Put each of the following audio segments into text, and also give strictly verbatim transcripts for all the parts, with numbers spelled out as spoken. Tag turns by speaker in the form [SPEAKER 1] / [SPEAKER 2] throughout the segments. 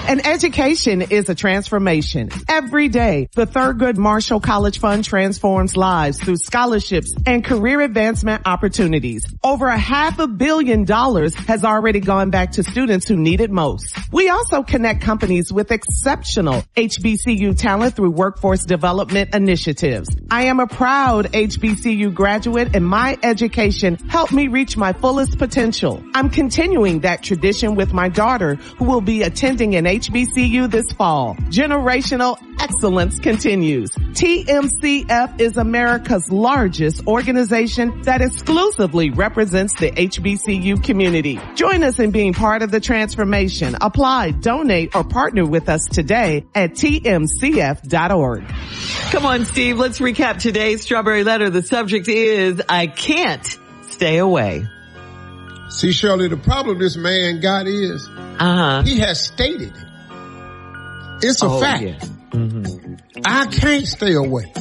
[SPEAKER 1] An education is a transformation. Every day, the Thurgood Marshall College Fund transforms lives through scholarships and career advancement opportunities. Over a half a billion dollars has already gone back to students who need it most. We also connect companies with exceptional H B C U talent through workforce development initiatives. I am a proud H B C U graduate, and my education helped me reach my fullest potential. I'm continuing that tradition with my daughter, who will be attending an H B C U this fall. Generational excellence continues. T M C F is America's largest organization that exclusively represents the H B C U community. Join us in being part of the transformation. Apply, donate, or partner with us today at T M C F dot org.
[SPEAKER 2] Come on, Steve, let's recap today's Strawberry Letter. The subject is, I can't stay away.
[SPEAKER 3] See, Shirley, the problem this man got is,
[SPEAKER 2] uh-huh.
[SPEAKER 3] he has stated it. It's a
[SPEAKER 2] oh,
[SPEAKER 3] fact.
[SPEAKER 2] Yeah. Mm-hmm.
[SPEAKER 3] I can't stay away.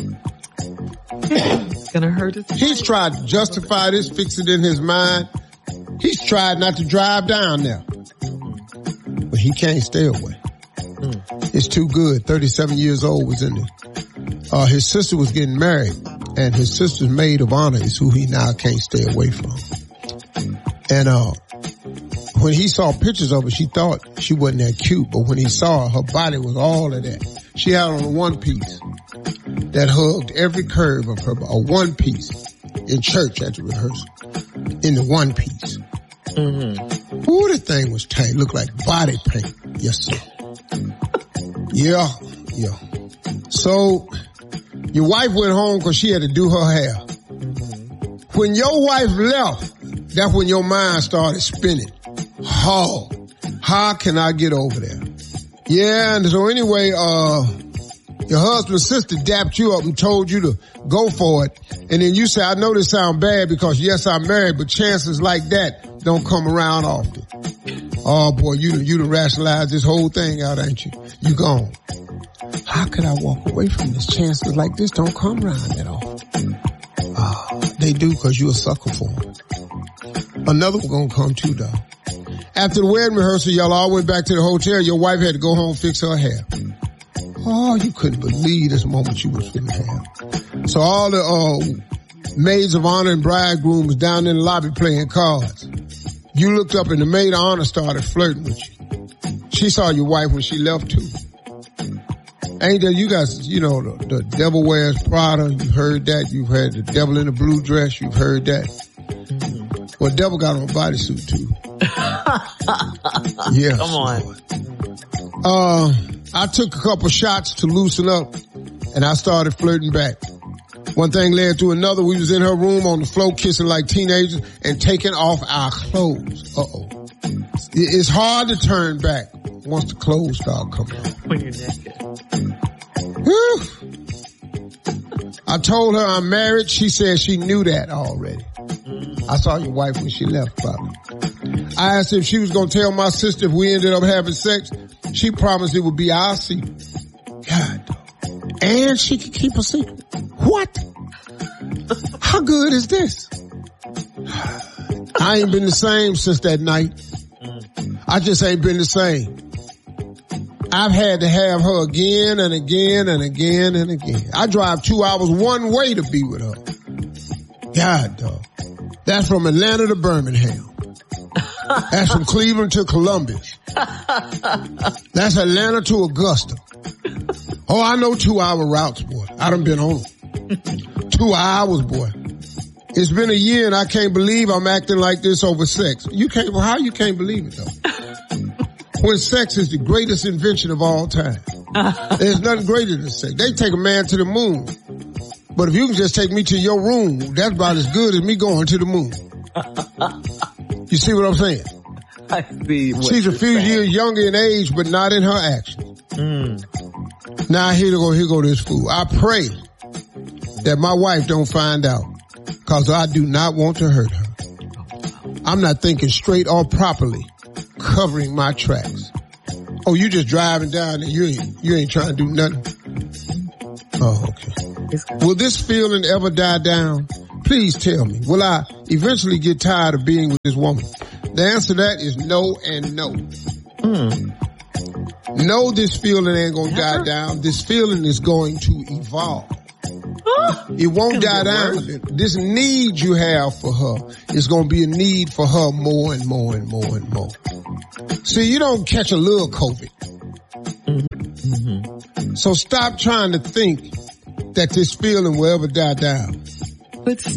[SPEAKER 2] It's gonna hurt us.
[SPEAKER 3] He's tried to justify this, fix it in his mind. He's tried not to drive down there. But he can't stay away. Mm. It's too good. thirty-seven years old was in it. Uh, his sister was getting married, and his sister's maid of honor is who he now can't stay away from. And, uh, when he saw pictures of her, she thought she wasn't that cute, but when he saw her, her body was all of that. She had on a one piece that hugged every curve of her, a one piece in church at the rehearsal, in the one piece.
[SPEAKER 2] Mm-hmm.
[SPEAKER 3] Ooh, the thing was tight. Looked like body paint. Yes, sir. Yeah, yeah. So, your wife went home because she had to do her hair. Mm-hmm. When your wife left, that's when your mind started spinning. How? How can I get over there? Yeah, and so anyway, uh, your husband's sister dapped you up and told you to go for it. And then you say, I know this sounds bad because yes, I'm married, but chances like that don't come around often. Oh boy, you done, you done rationalized this whole thing out, ain't you? You gone. How could I walk away from this? Chances like this don't come around that often. Uh, they do because you're a sucker for them. Another one gonna come too, though. After the wedding rehearsal, y'all all went back to the hotel. Your wife had to go home and fix her hair. Oh, you couldn't believe this moment you was finna have. So all the uh, maids of honor and bridegroom was down in the lobby playing cards. You looked up and the maid of honor started flirting with you. She saw your wife when she left too. Ain't that you guys, you know, the, the devil wears Prada. You've heard that. You've heard the devil in a blue dress. You've heard that. Mm-hmm. Well, devil got on a bodysuit too. Yeah.
[SPEAKER 2] Come on.
[SPEAKER 3] Uh, I took a couple shots to loosen up and I started flirting back. One thing led to another. We was in her room on the floor kissing like teenagers and taking off our clothes. Uh-oh. It's hard to turn back once the clothes start coming off.
[SPEAKER 2] When you're naked.
[SPEAKER 3] Whew. I told her I'm married. She said she knew that already. I saw your wife when she left, Bobby. I asked her if she was going to tell my sister if we ended up having sex. She promised it would be our secret. God. And she could keep a secret. What? How good is this? I ain't been the same since that night. I just ain't been the same. I've had to have her again and again and again and again. I drive two hours one way to be with her. God, dog. That's from Atlanta to Birmingham. That's from Cleveland to Columbus. That's Atlanta to Augusta. Oh, I know two hour routes, boy. I done been on them. Two hours, boy. It's been a year and I can't believe I'm acting like this over sex. You can't, well, how you can't believe it though? When sex is the greatest invention of all time. There's nothing greater than sex. They take a man to the moon. But if you can just take me to your room, that's about as good as me going to the moon. You see what I'm saying?
[SPEAKER 2] I see what
[SPEAKER 3] She's a few
[SPEAKER 2] saying.
[SPEAKER 3] years younger in age, but not in her actions.
[SPEAKER 2] Mm.
[SPEAKER 3] Now here go, here go this fool. I pray that my wife don't find out, cause I do not want to hurt her. I'm not thinking straight or properly, covering my tracks. Oh, you just driving down and you ain't, you ain't trying to do nothing. Oh, okay. Will this feeling ever die down? Please tell me. Will I eventually get tired of being with this woman? The answer to that is no and no.
[SPEAKER 2] Hmm.
[SPEAKER 3] Know this feeling ain't gonna die down. This feeling is going to evolve. It won't die down. This need you have for her is going to be a need for her more and more and more and more. See, you don't catch a little COVID.
[SPEAKER 2] Mm-hmm.
[SPEAKER 3] So stop trying to think that this feeling will ever die down.
[SPEAKER 2] But